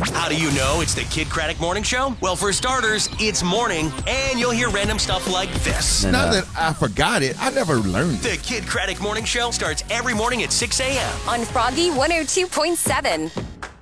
How do you know it's the Kid Craddock Morning Show? Well, for starters, it's morning, and you'll hear random stuff like this. Now that I forgot it, I never learned it. The Kid Craddock Morning Show starts every morning at 6 a.m. on Froggy 102.7.